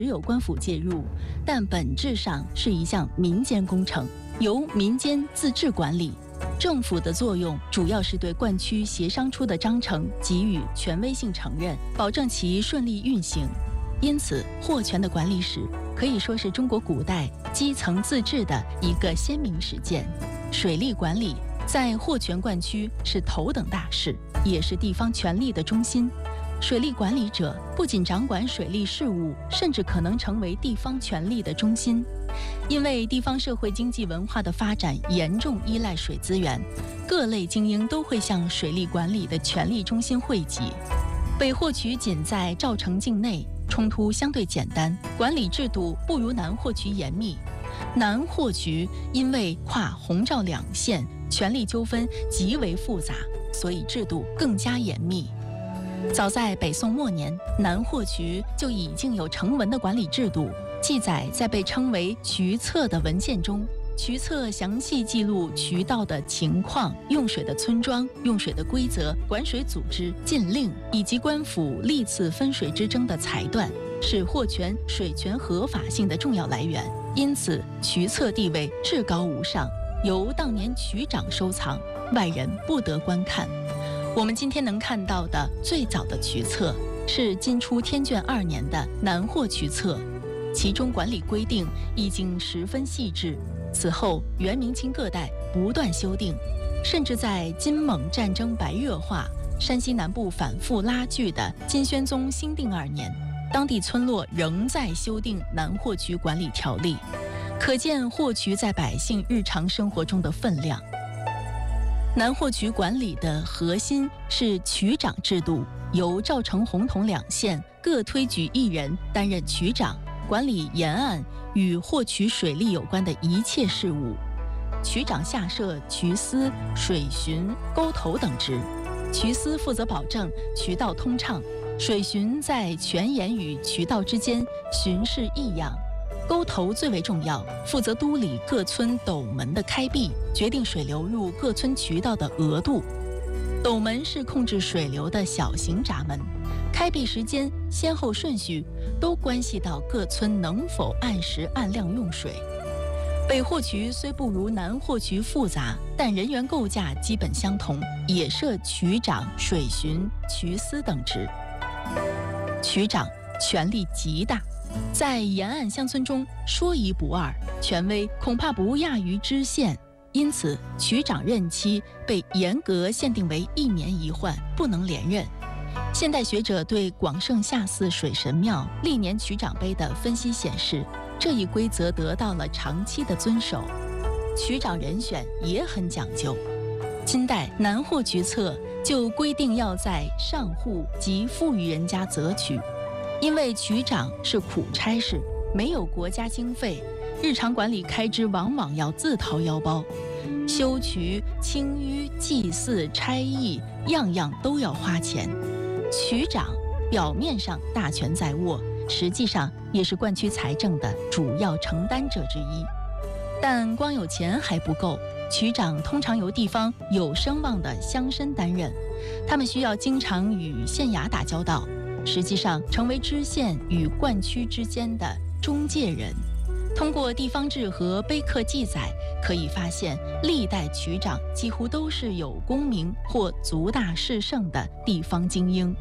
有官府介入，但本质上是一项民间工程，由民间自治管理。政府的作用主要是对灌区协商出的章程给予权威性承认，保证其顺利运行。因此，货权的管理史可以说是中国古代基层自治的一个鲜明实践。水利管理在货权灌区是头等大事，也是地方权力的中心。水利管理者不仅掌管水利事务，甚至可能成为地方权力的中心。因为地方社会经济文化的发展严重依赖水资源，各类精英都会向水利管理的权力中心汇集。北货渠仅在赵城境内，冲突相对简单，管理制度不如南货渠严密。南货渠因为跨洪赵两县，权力纠纷极为复杂，所以制度更加严密。早在北宋末年，南货渠就已经有成文的管理制度，记载在被称为渠册的文献中。渠册详细记录渠道的情况、用水的村庄、用水的规则、管水组织、禁令以及官府历次分水之争的裁断，是货权、水权合法性的重要来源。因此，渠册地位至高无上，由当年渠长收藏，外人不得观看。我们今天能看到的最早的渠册是金初天眷2年的南货渠册，其中管理规定已经十分细致。此后，元、明清各代不断修订，甚至在金蒙战争白热化、山西南部反复拉锯的金宣宗兴定2年，当地村落仍在修订南货渠管理条例，可见货渠在百姓日常生活中的分量。南货渠管理的核心是渠长制度，由赵城、洪洞2县各推举1人担任渠长，管理沿岸与货渠水利有关的一切事务。渠长下设渠司、水巡、沟头等职。渠司负责保证渠道通畅，水巡在泉眼与渠道之间巡视异样。沟头最为重要，负责督理各村斗门的开闭，决定水流入各村渠道的额度。斗门是控制水流的小型闸门，开闭时间、先后顺序都关系到各村能否按时按量用水。北货渠虽不如南货渠复杂，但人员构架基本相同，也设渠长、水巡、渠司等职。渠长权力极大，在沿岸乡村中说一不二，权威恐怕不亚于知县。因此，渠长任期被严格限定为1年1换，不能连任。现代学者对广胜下寺水神庙历年渠长碑的分析显示，这一规则得到了长期的遵守。渠长人选也很讲究。金代南货渠册就规定要在上户及富裕人家择渠，因为渠长是苦差事，没有国家经费，日常管理开支往往要自掏腰包。修渠、清淤、祭祀、差役，样样都要花钱。渠长表面上大权在握，实际上也是灌区财政的主要承担者之一。但光有钱还不够，渠长通常由地方有声望的乡绅担任，他们需要经常与县衙打交道，实际上成为知县与灌区之间的中介人。通过地方志和碑刻记载，可以发现历代渠长几乎都是有功名或族大势盛的地方精英。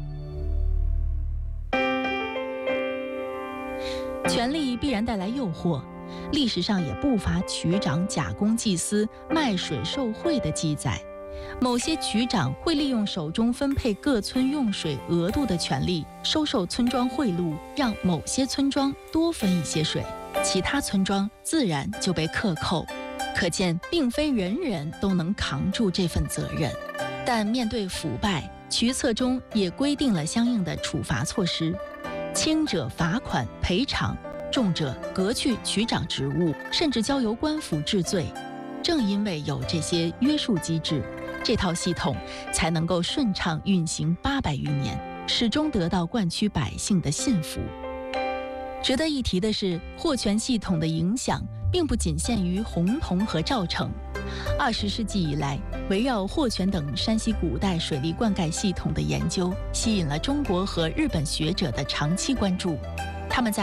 权力必然带来诱惑，历史上也不乏渠长假公济私、卖水受贿的记载。某些渠长会利用手中分配各村用水额度的权利，收受村庄贿赂，让某些村庄多分一些水，其他村庄自然就被克扣。可见，并非人人都能扛住这份责任。但面对腐败，渠册中也规定了相应的处罚措施，轻者罚款赔偿，重者革去渠长职务，甚至交由官府治罪。正因为有这些约束机制，这套系统才能够顺畅运行800余年，始终得到灌区百姓的信服。值得一提的是，货权系统的影响并不仅限于洪洞和赵城。20世纪以来，围绕货权等山西古代水利灌溉系统的研究，吸引了中国和日本学者的长期关注。他们在